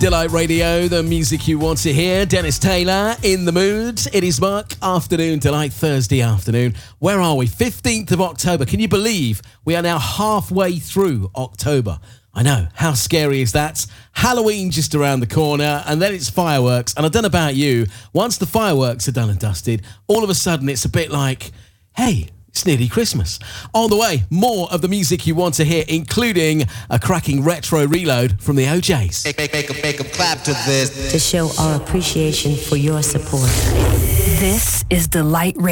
Delight Radio, the music you want to hear. Dennis Taylor in the mood. It is Mark Afternoon Delight, Thursday afternoon. Where are we? 15th of October. Can you believe we are now halfway through October? I know. How scary is that? Halloween just around the corner, and then it's fireworks. And I don't know about you, once the fireworks are done and dusted, all of a sudden it's a bit like, hey, it's nearly Christmas. On the way, more of the music you want to hear, including a cracking retro reload from the OJs. Make a clap to this. To show our appreciation for your support. This is Delight Radio.